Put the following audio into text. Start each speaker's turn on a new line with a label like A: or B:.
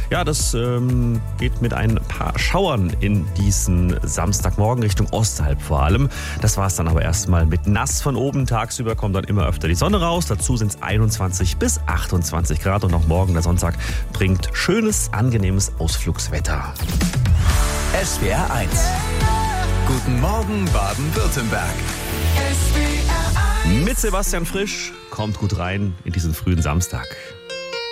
A: Ja, das geht mit ein paar Schauern in diesen Samstagmorgen Richtung Osthalb vor allem. Das war es dann aber erstmal mit nass von oben. Tagsüber kommt dann immer öfter die Sonne raus. Dazu sind es 21 bis 28 Grad und auch morgen, der Sonntag, bringt schönes, angenehmes Ausflugswetter.
B: SWR 1. Guten Morgen Baden-Württemberg.
A: Mit Sebastian Frisch kommt gut rein in diesen frühen Samstag.